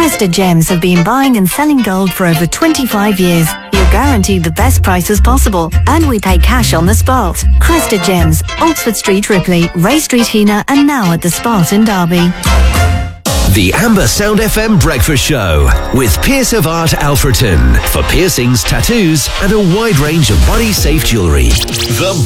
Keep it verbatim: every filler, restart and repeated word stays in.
Cresta Gems have been buying and selling gold for over twenty-five years. You're guaranteed the best prices possible, and we pay cash on the spot. Cresta Gems, Oxford Street, Ripley, Ray Street, Heanor, and now at the Spot in Derby. The Amber Sound F M Breakfast Show with Pierce of Art Alfreton for piercings, tattoos, and a wide range of body-safe jewellery. The